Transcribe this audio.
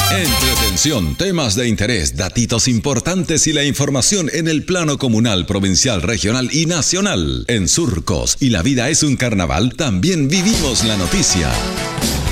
Entretención, temas de interés, datitos importantes y la información en el plano comunal, provincial, regional y nacional. En Surcos y la vida es un carnaval, también vivimos la noticia.